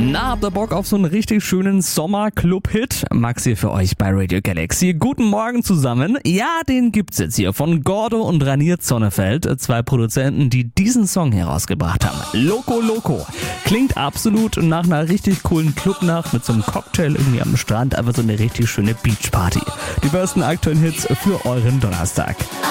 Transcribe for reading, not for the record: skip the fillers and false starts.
Na, habt ihr Bock auf so einen richtig schönen Sommer-Club-Hit? Max hier für euch bei Radio Galaxy. Guten Morgen zusammen. Ja, den gibt's jetzt hier von Gordo und Ranier Zonnefeld, zwei Produzenten, die diesen Song herausgebracht haben. Loco Loco. Klingt absolut nach einer richtig coolen Clubnacht mit so einem Cocktail irgendwie am Strand, aber so eine richtig schöne Beachparty. Die besten aktuellen Hits für euren Donnerstag.